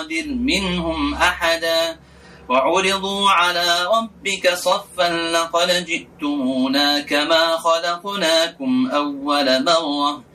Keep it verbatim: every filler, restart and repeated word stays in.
نغادر منهم أحدا وعرضوا على ربك صفا لقد جئتمونا كما خلقناكم أول مرة